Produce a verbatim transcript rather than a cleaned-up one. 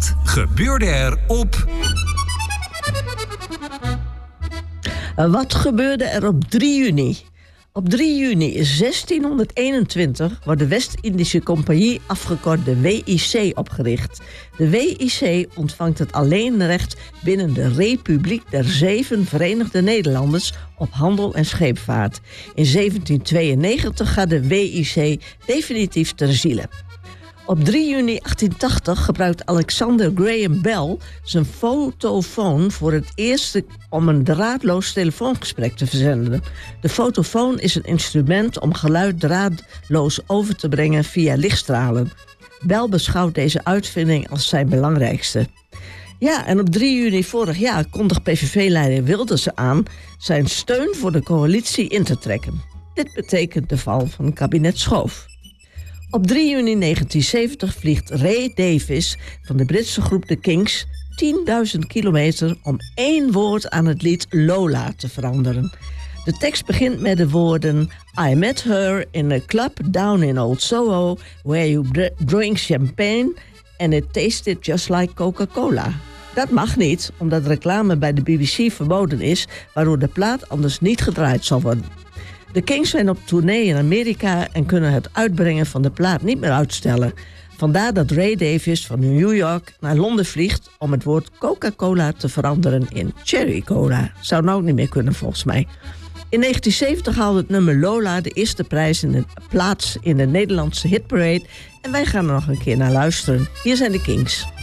Wat gebeurde er op... Wat gebeurde er op drie juni? Op drie juni zestienhonderdeenentwintig wordt de West-Indische Compagnie, afgekort de W I C, opgericht. De W I C ontvangt het alleenrecht binnen de Republiek der Zeven Verenigde Nederlanders op handel en scheepvaart. In zeventien tweeënnegentig gaat de W I C definitief ter ziele. Op drie juni achttien tachtig gebruikt Alexander Graham Bell zijn fotofoon voor het eerst om een draadloos telefoongesprek te verzenden. De fotofoon is een instrument om geluid draadloos over te brengen via lichtstralen. Bell beschouwt deze uitvinding als zijn belangrijkste. Ja, en op drie juni vorig jaar kondigt P V V-leider Wilders aan zijn steun voor de coalitie in te trekken. Dit betekent de val van het kabinet Schoof. Op drie juni negentien zeventig vliegt Ray Davies van de Britse groep The Kinks tienduizend kilometer om één woord aan het lied Lola te veranderen. De tekst begint met de woorden I met her in a club down in Old Soho where you drink champagne and it tasted just like Coca-Cola. Dat mag niet, omdat reclame bij de B B C verboden is, waardoor de plaat anders niet gedraaid zal worden. De Kings zijn op tournee in Amerika en kunnen het uitbrengen van de plaat niet meer uitstellen. Vandaar dat Ray Davies van New York naar Londen vliegt om het woord Coca-Cola te veranderen in Cherry Cola. Zou nou ook niet meer kunnen volgens mij. In negentien zeventig haalde het nummer Lola de eerste prijs in de plaats in de Nederlandse hitparade. En wij gaan er nog een keer naar luisteren. Hier zijn de Kings.